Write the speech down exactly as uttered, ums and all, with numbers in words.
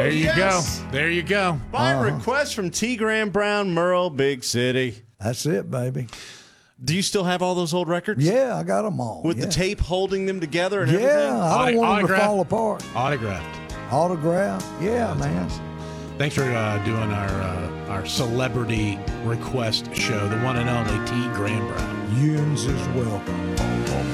There you yes. go. There you go. By Uh-huh. request from T. Graham Brown, Merle, Big City. That's it, baby. Do you still have all those old records? Yeah, I got them all. With yeah. the tape holding them together and Yeah, everything? I don't Auto- want them to autograph. fall apart. Autographed. Autograph. Yeah, man. Thanks for uh, doing our uh, our celebrity request show, the one and only T. Graham Brown. Yuns is welcome.